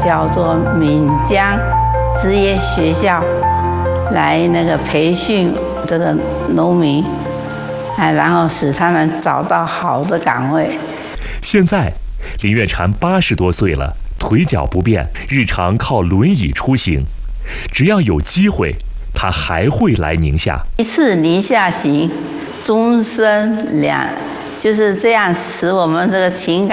叫做闽江职业学校来培训这个农民，然后使他们找到好的岗位。 现在林月婵80多岁了，腿脚不便，日常靠轮椅出行。只要有机会，她还会来宁夏。 一次宁夏行，终身两，就是这样使我们这个情感